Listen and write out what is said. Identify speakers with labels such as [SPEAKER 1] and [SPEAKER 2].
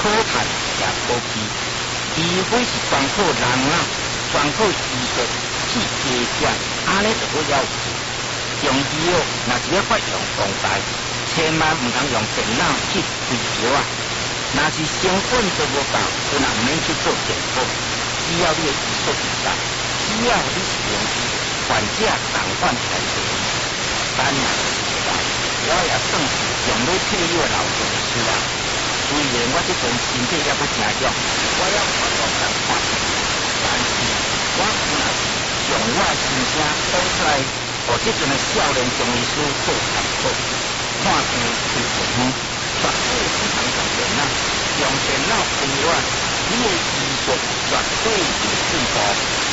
[SPEAKER 1] 看也可惜。除非是光靠人脑、光靠医学去解决，安尼就好了。用医药若是要发扬光大，千万唔通用电脑去追求啊！若是成本都无够，就人免去做健康。只要你的技术唔够，只要你是用患者同款来治疗，咱也是来。我也算是用你退休的老同事啊。虽然我这阵身体也不正常，我也活动难看，但是我若是用我的心声讲出来，和这阵的少年中医师做参考，看病开医院，绝对不通用电脑，用电脑医院，你的医术绝对会进步。